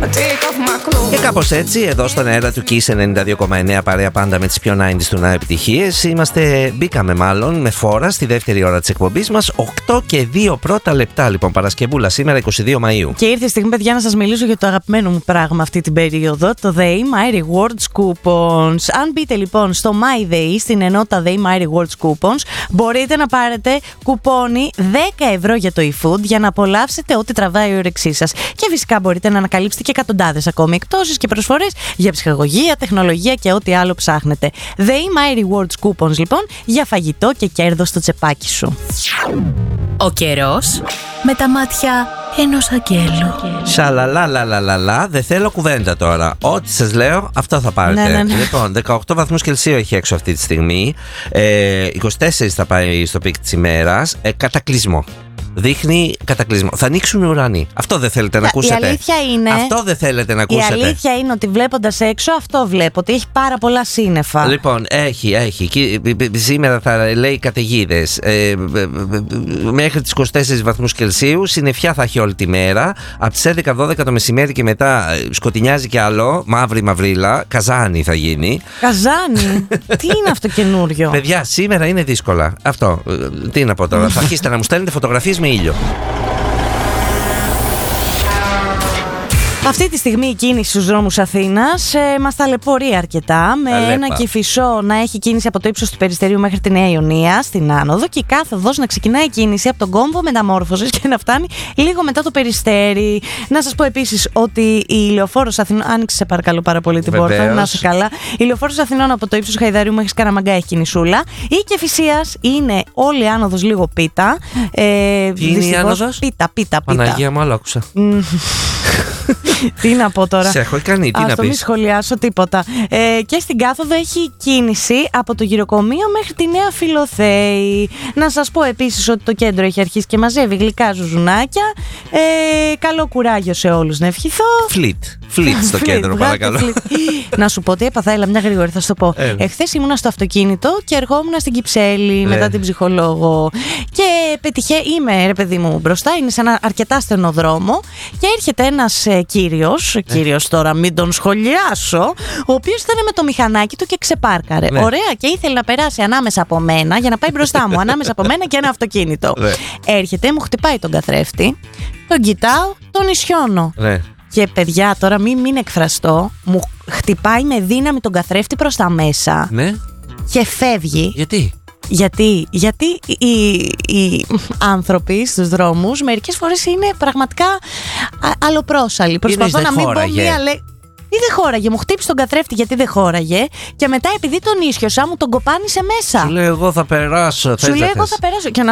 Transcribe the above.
Και κάπως έτσι, εδώ στον αέρα του Kiss 92,9, παρέα πάντα με τις πιο 90's του να επιτυχίες. Μπήκαμε μάλλον με φόρα στη δεύτερη ώρα της εκπομπής μας. 8 και 2 πρώτα λεπτά, λοιπόν, Παρασκευούλα, σήμερα 22 Μαΐου. Και ήρθε η στιγμή, παιδιά, να σας μιλήσω για το αγαπημένο μου πράγμα αυτή την περίοδο, το The My Rewards Coupons. Αν μπείτε λοιπόν στο My Day, στην ενότητα The My Rewards Coupons, μπορείτε να πάρετε κουπόνι 10 ευρώ για το eFood για να απολαύσετε ό,τι τραβάει η όρεξή σας. Και φυσικά μπορείτε να ανακαλύψετε και εκατοντάδες ακόμη εκτόσεις και προσφορές για ψυχαγωγία, τεχνολογία και ό,τι άλλο ψάχνετε. The My Rewards Coupons, λοιπόν, για φαγητό και κέρδος στο τσεπάκι σου. Ο καιρός με τα μάτια ενός αγγέλου. Σαλαλαλαλαλαλα, δεν θέλω κουβέντα τώρα. Ό,τι σας λέω, αυτό θα πάρετε. Ναι. Λοιπόν, 18 βαθμούς Κελσίου έχει έξω αυτή τη στιγμή. 24 θα πάει στο πικ της ημέρας. Κατακλυσμό. Δείχνει κατακλυσμό. Θα ανοίξουν οι ουρανοί. Αυτό δεν θέλετε να ακούσετε. Η αλήθεια είναι. Αυτό δεν θέλετε να ακούσετε. Η αλήθεια είναι ότι βλέποντας έξω, αυτό βλέπω. Ότι έχει πάρα πολλά σύννεφα. Λοιπόν, έχει. Σήμερα θα λέει καταιγίδες. Μέχρι τις 24 βαθμούς Κελσίου. Συννεφιά θα έχει όλη τη μέρα. Από τις 11-12 το μεσημέρι και μετά σκοτεινιάζει κι άλλο. Μαύρη-μαυρίλα. Καζάνι θα γίνει. Καζάνι. Τι είναι αυτό καινούριο? Παιδιά, σήμερα είναι δύσκολα. Αυτό. Τι να πω τώρα. Θα αρχίσετε να μου στέλνετε φωτογραφίες με ήλιο. Αυτή τη στιγμή η κίνηση στους δρόμους Αθήνας μας ταλαιπωρεί αρκετά. Με ένα Κηφισό να έχει κίνηση από το ύψος του Περιστερίου μέχρι τη Νέα Ιωνία στην άνοδο και η κάθοδος να ξεκινάει κίνηση από τον κόμβο Μεταμόρφωσης και να φτάνει λίγο μετά το Περιστέρι. Να σας πω επίσης ότι η Ηλιοφόρος Αθηνών. Άνοιξε, σε παρακαλώ πάρα πολύ την πόρτα. Να είσαι καλά. Η Ηλιοφόρος Αθηνών από το ύψος Χαϊδαρίου μέχρι Σκαραμαγκά έχει κινησούλα. Η Κηφισίας είναι όλη η άνοδος λίγο πίτα. Τι είναι η άνοδος? Πίτα. Παναγία μου, άλλο άκουσα. Τι να πω τώρα. Σε έχω ικανή, τι να πεις? Μην σχολιάσω τίποτα. Και στην κάθοδο έχει κίνηση από το γυροκομείο μέχρι τη Νέα Φιλοθέη. Να σας πω επίσης ότι το κέντρο έχει αρχίσει και μαζεύει γλυκά ζουζουνάκια. Καλό κουράγιο σε όλους να ευχηθώ. Φλιτ στο κέντρο, παρακαλώ. Να σου πω τι έπαθα, έλα μια γρήγορη, θα σου το πω. Εχθές ήμουνα στο αυτοκίνητο και ερχόμουν στην Κυψέλη μετά την ψυχολόγο. Και είμαι, ρε παιδί μου, μπροστά, είναι σε ένα αρκετά στενό δρόμο και έρχεται ένας κύριος τώρα, μην τον σχολιάσω, ο οποίος ήταν με το μηχανάκι του και ξεπάρκαρε. Ωραία, και ήθελε να περάσει ανάμεσα από μένα για να πάει μπροστά μου, ανάμεσα από μένα και ένα αυτοκίνητο. Έρχεται, μου χτυπάει τον καθρέφτη, τον κοιτάω, τον ισιώνω. Και παιδιά, τώρα μην εκφραστώ, μου χτυπάει με δύναμη τον καθρέφτη προς τα μέσα και φεύγει. Γιατί οι άνθρωποι στους δρόμους μερικές φορές είναι πραγματικά αλλοπρόσαλοι. Προσπαθώ να μην πω μία λέξη. Ή δεν χώραγε, μου χτύπησε τον καθρέφτη γιατί δεν χώραγε. Και μετά, επειδή τον ίσιοσα, μου τον κοπάνισε μέσα. Σου λέει εγώ θα περάσω. Και